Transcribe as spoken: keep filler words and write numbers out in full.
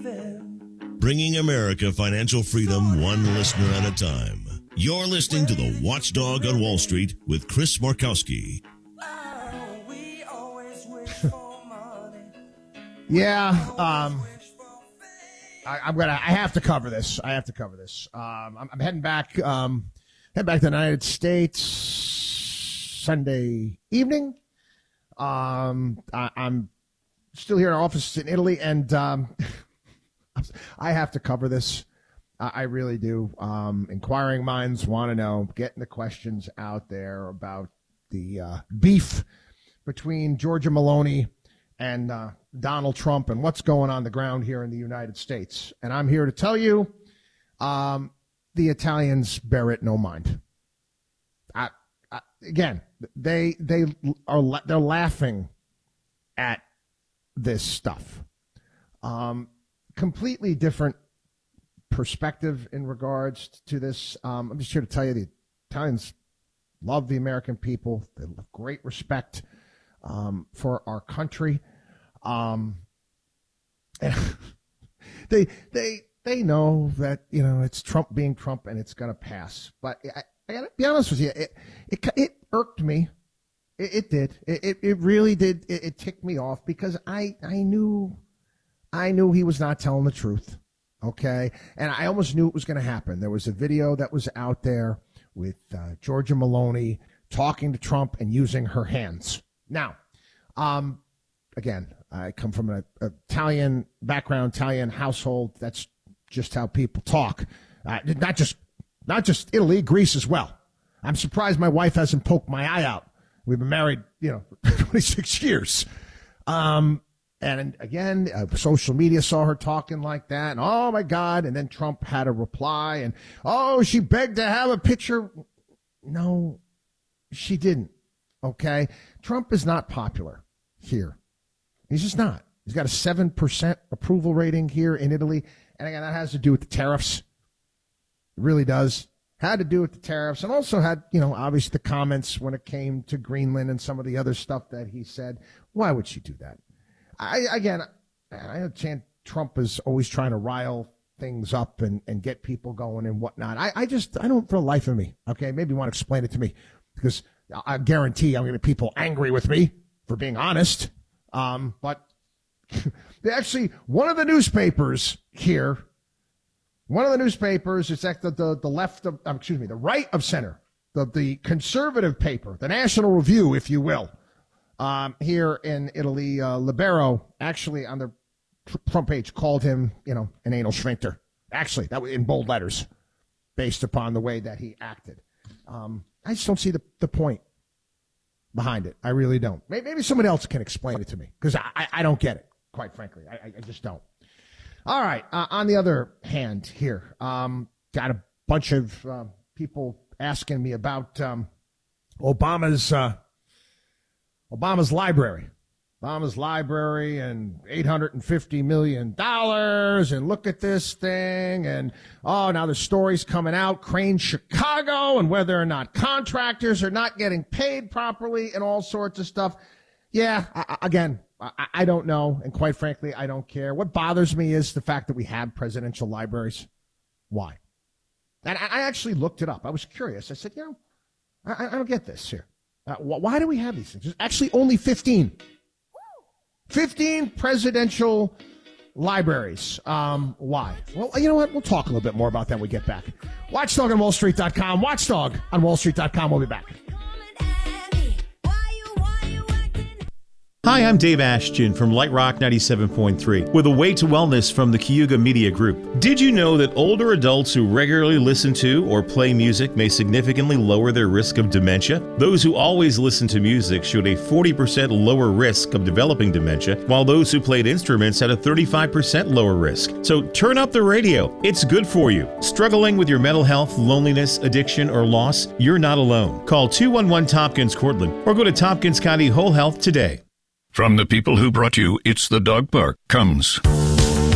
Bringing America financial freedom one listener at a time. You're listening to The Watchdog on Wall Street with Chris Markowski. yeah, um, I, I'm gonna. I have to cover this. I have to cover this. Um, I'm, I'm heading back. Um, heading back to the United States Sunday evening. Um, I, I'm still here in our office in Italy, and um, I have to cover this. I, I really do. Um, inquiring minds want to know, getting the questions out there about the uh, beef between Giorgia Meloni and uh, Donald Trump and what's going on the ground here in the United States. And I'm here to tell you, um, the Italians bear it no mind. I, I, again, they they are they're laughing at this stuff. Um, completely different perspective in regards to this. Um, I'm just here to tell you the Italians love the American people. They have great respect um, for our country. Um, and they they they know that, you know, it's Trump being Trump and it's going to pass. But I, I got to be honest with you, it it, it irked me. It, it did. It, it it really did. It, it ticked me off because I I knew I knew he was not telling the truth. Okay, and I almost knew it was going to happen. There was a video that was out there with uh, Giorgia Meloni talking to Trump and using her hands. Now, um, again, I come from an Italian background, Italian household. That's just how people talk. Uh, not just not just Italy, Greece as well. I'm surprised my wife hasn't poked my eye out. We've been married, you know, for twenty-six years. Um, and again, uh, social media saw her talking like that. And oh, my God. And then Trump had a reply. And, oh, she begged to have a picture. No, she didn't. Okay. Trump is not popular here. He's just not. He's got a seven percent approval rating here in Italy. And again, that has to do with the tariffs. It really does. Had to do with the tariffs, and also had, you know, obviously the comments when it came to Greenland and some of the other stuff that he said. Why would she do that? I, again, I understand Trump is always trying to rile things up and, and get people going and whatnot. I, I just, I don't, for the life of me, okay, maybe you want to explain it to me, because I guarantee I'm going to get people angry with me for being honest. Um, but they actually, one of the newspapers here, One of the newspapers, it's at the, the, the left of, um, excuse me, the right of center, the, the conservative paper, the National Review, if you will, um, here in Italy, uh, Libero, actually on the front page called him, you know, an anal sphincter. Actually, that was in bold letters, based upon the way that he acted. Um, I just don't see the, the point behind it. I really don't. Maybe, maybe somebody else can explain it to me, because I, I, I don't get it, quite frankly. I, I just don't. All right. Uh, on the other hand here, um, got a bunch of uh, people asking me about um, Obama's uh, Obama's library. Obama's library and eight hundred fifty million dollars. And look at this thing. And, oh, now the story's coming out, Crane Chicago, and whether or not contractors are not getting paid properly and all sorts of stuff. Yeah, I, again, I, I don't know, and quite frankly, I don't care. What bothers me is the fact that we have presidential libraries. Why? And I, I actually looked it up. I was curious. I said, you know, I, I don't get this here. Uh, wh- why do we have these things? There's actually only fifteen. fifteen presidential libraries. Um, why? Well, you know what? We'll talk a little bit more about that when we get back. Watchdog on Wall Street dot com. Watchdog on Wall Street dot com. We'll be back. Hi, I'm Dave Ashton from Light Rock ninety-seven point three with a way to wellness from the Cayuga Media Group. Did you know that older adults who regularly listen to or play music may significantly lower their risk of dementia? Those who always listen to music showed a forty percent lower risk of developing dementia, while those who played instruments had a thirty-five percent lower risk. So turn up the radio. It's good for you. Struggling with your mental health, loneliness, addiction, or loss? You're not alone. Call two one one Tompkins Cortland or go to Tompkins County Whole Health today. From the people who brought you It's the Dog Park comes